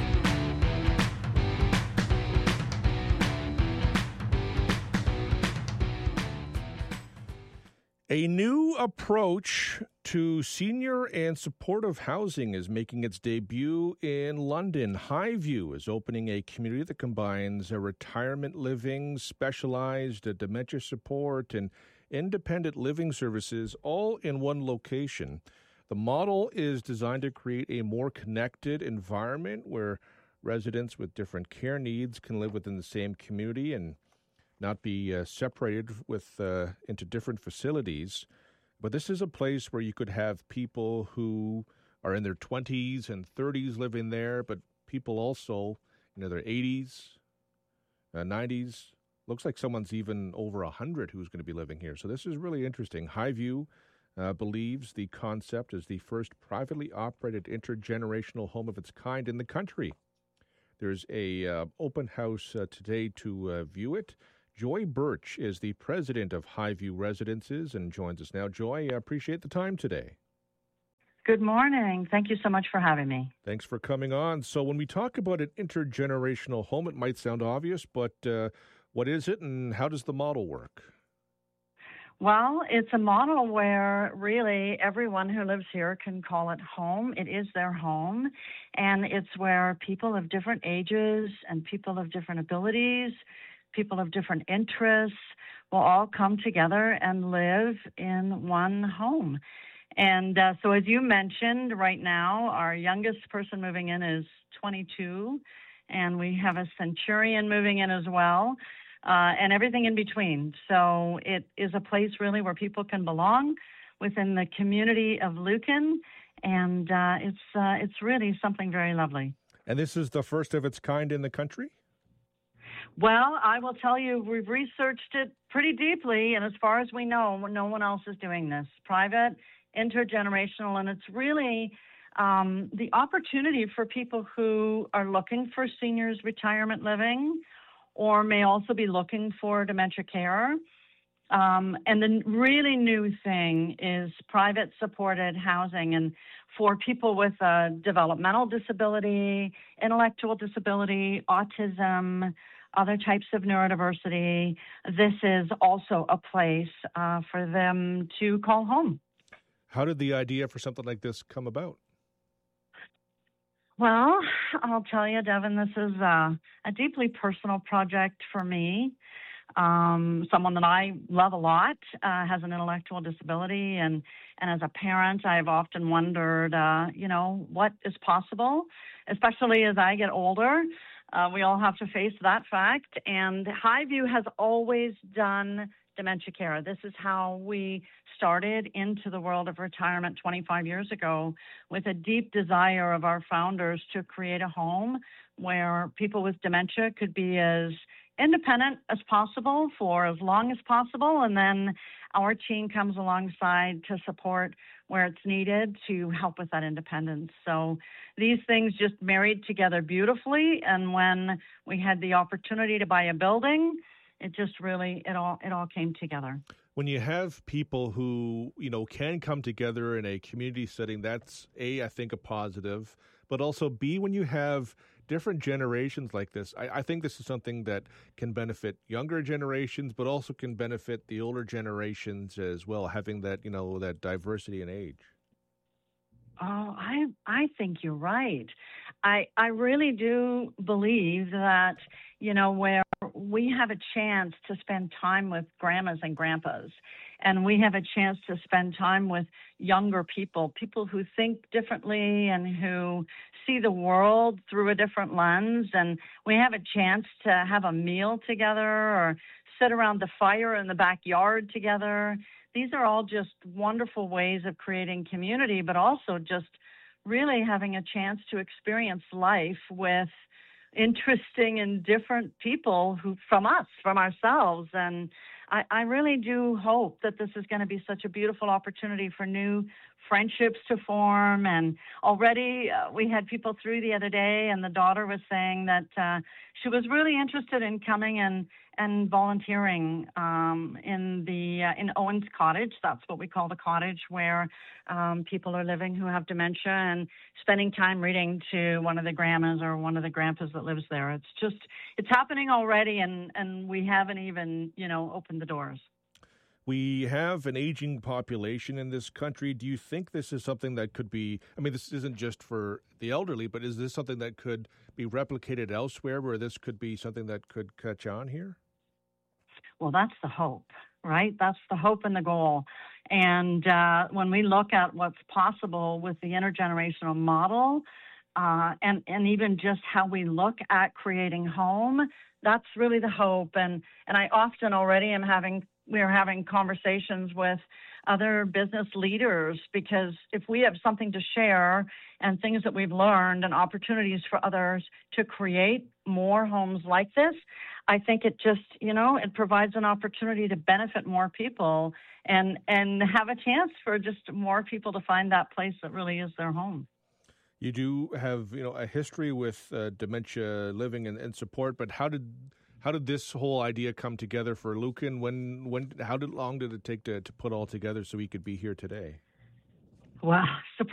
A new approach to senior and supportive housing is making its debut in London. Highview is opening a community that combines a retirement living, specialized dementia support, and independent living services all in one location. The model is designed to create a more connected environment where residents with different care needs can live within the same community and not be uh, separated with uh, into different facilities. But this is a place where you could have people who are in their twenties and thirties living there, but people also in their eighties, uh, nineties. Looks like someone's even over one hundred who's going to be living here. So this is really interesting. Highview uh, believes the concept is the first privately operated intergenerational home of its kind in the country. There's a uh, open house uh, today to uh, view it. Joy Birch is the president of Highview Residences and joins us now. Joy, I appreciate the time today. Good morning. Thank you so much for having me. Thanks for coming on. So when we talk about an intergenerational home, it might sound obvious, but uh, what is it and how does the model work? Well, it's a model where really everyone who lives here can call it home. It is their home, and it's where people of different ages and people of different abilities, people of different interests will all come together and live in one home. And uh, so as you mentioned, right now, our youngest person moving in is twenty-two, and we have a centurion moving in as well, uh, and everything in between. So it is a place really where people can belong within the community of Lucan, and uh, it's uh, it's really something very lovely. And this is the first of its kind in the country? Well, I will tell you, we've researched it pretty deeply, and as far as we know, no one else is doing this. Private, intergenerational, and it's really um, the opportunity for people who are looking for seniors retirement living or may also be looking for dementia care. Um, and the really new thing is private supported housing, and for people with a developmental disability, intellectual disability, autism, other types of neurodiversity, this is also a place uh, for them to call home. How did the idea for something like this come about? Well, I'll tell you, Devin, this is a, a deeply personal project for me. Um, someone that I love a lot uh, has an intellectual disability, and, and as a parent, I've often wondered, uh, you know, what is possible, especially as I get older. Uh, we all have to face that fact, and Highview has always done dementia care. This is how we started into the world of retirement twenty-five years ago, with a deep desire of our founders to create a home where people with dementia could be as independent as possible for as long as possible, and then our team comes alongside to support where it's needed to help with that independence. So these things just married together beautifully, and when we had the opportunity to buy a building, it just really, it all it all came together. When you have people who, you know, can come together in a community setting, that's A, I think a positive, but also B, when you have different generations like this, I, I think this is something that can benefit younger generations, but also can benefit the older generations as well, having that, you know, that diversity in age. Oh, I I think you're right. I I really do believe that, you know, where we have a chance to spend time with grandmas and grandpas, and we have a chance to spend time with younger people, people who think differently and who see the world through a different lens, and we have a chance to have a meal together or sit around the fire in the backyard together. These are all just wonderful ways of creating community, but also just really having a chance to experience life with interesting and different people who from us, from ourselves. And I, I really do hope that this is going to be such a beautiful opportunity for new friendships to form. And already uh, we had people through the other day, and the daughter was saying that uh, she was really interested in coming and and volunteering um, in the uh, in Owen's Cottage. That's what we call the cottage, where um, people are living who have dementia, and spending time reading to one of the grandmas or one of the grandpas that lives there. It's just, it's happening already, and, and we haven't even, you know, opened the doors. We have an aging population in this country. Do you think this is something that could be, I mean, this isn't just for the elderly, but is this something that could be replicated elsewhere, where this could be something that could catch on here? Well, that's the hope, right? That's the hope and the goal. And uh, when we look at what's possible with the intergenerational model, uh, and, and even just how we look at creating home, that's really the hope. And, and I often already am having we're having conversations with other business leaders, because if we have something to share and things that we've learned and opportunities for others to create more homes like this, I think it just, you know, it provides an opportunity to benefit more people and, and have a chance for just more people to find that place that really is their home. You do have, you know, a history with uh, dementia living and, and support, but how did How did this whole idea come together for Lucan? When, when, how did, long did it take to, to put all together so he could be here today? Well, surprisingly,